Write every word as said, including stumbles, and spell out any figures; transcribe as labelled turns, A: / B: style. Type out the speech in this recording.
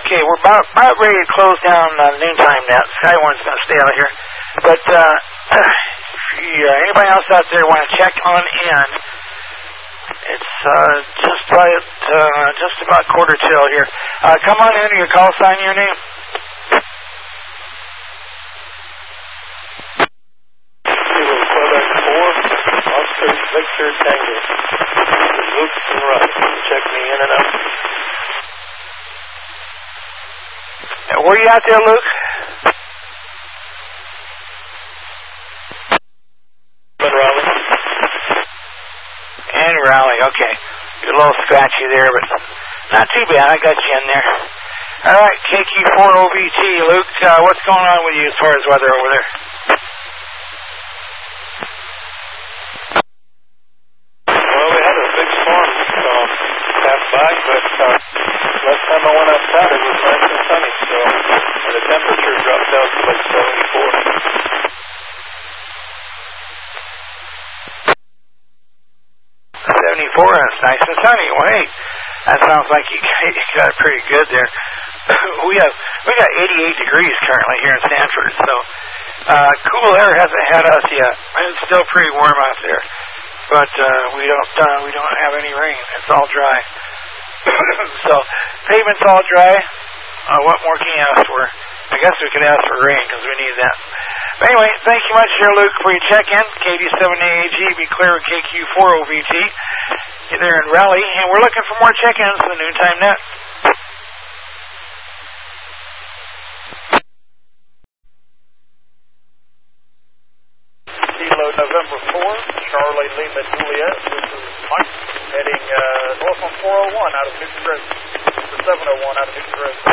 A: Okay, we're about, about ready to close down uh, noontime net. Skywarn's going to stay out here. But uh, if you, uh, anybody else out there want to check on in, it's uh, just about, uh, just about quarter till here. Uh, come on in, your call sign, your name.
B: Quebec four, Oscar Victor Tango. Luke and Russ, check me in and out.
A: Now, where are you out there, Luke?
B: In Raleigh.
A: In Raleigh, okay. You're a little scratchy there, but not too bad. I got you in there. All right, K Q four O V T. Luke, uh, what's going on with you as far as weather over there?
B: Well, we had a big storm uh, pass by, but uh, last time I went outside it was nice and sunny, so the temperature dropped down to like seventy-four.
A: seventy-four, and it's nice and sunny. Well, hey, that sounds like you got it pretty good there. we have we got eighty-eight degrees currently here in Sanford, so uh, cool air hasn't had us yet. It's still pretty warm out there, but uh, we don't uh, we don't have any rain. It's all dry. So pavement's all dry. Uh, what more can you ask for? I guess we could ask for rain because we need that. But anyway, thank you much here, Luke, for your check-in. K D seven A A G, be clear with K Q four O V T. You're there in Raleigh, and we're looking for more check-ins for the noontime net.
B: Kilo November four, Charlie Lima Juliet. This is Mike heading uh, north on four oh one out of Newton Road. seven oh one out of Newton Road.